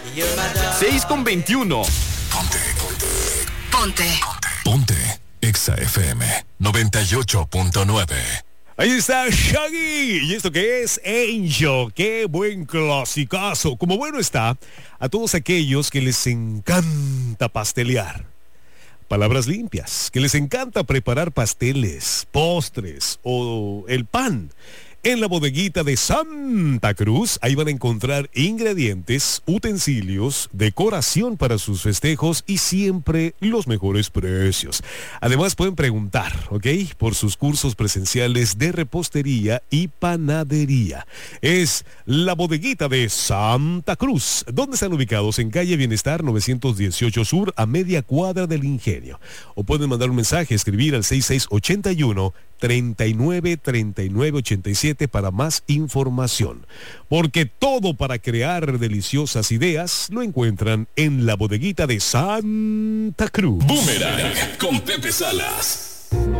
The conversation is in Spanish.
6:21. Ponte Exa FM 98.9. Ahí está Shaggy. ¿Y esto qué es? Angel. Qué buen clasicazo. Como bueno está a todos aquellos que les encanta pastelear. Palabras limpias. Que les encanta preparar pasteles, postres o el pan. En la bodeguita de Santa Cruz, ahí van a encontrar ingredientes, utensilios, decoración para sus festejos y siempre los mejores precios. Además pueden preguntar, ¿ok? Por sus cursos presenciales de repostería y panadería. Es la bodeguita de Santa Cruz, donde están ubicados en calle Bienestar 918 Sur, a media cuadra del Ingenio. O pueden mandar un mensaje, escribir al 6681 393987 para más información. Porque todo para crear deliciosas ideas lo encuentran en la bodeguita de Santa Cruz. Boomerang con Pepe Salas.